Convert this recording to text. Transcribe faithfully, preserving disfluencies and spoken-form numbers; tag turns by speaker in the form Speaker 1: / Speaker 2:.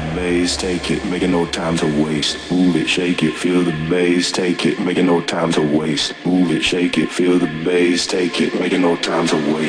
Speaker 1: bass, take it, make it no time to waste. Move it, shake it, feel the bass, take it, make it no time to waste. Move it, shake it, feel the bass, take it, make it no time to waste.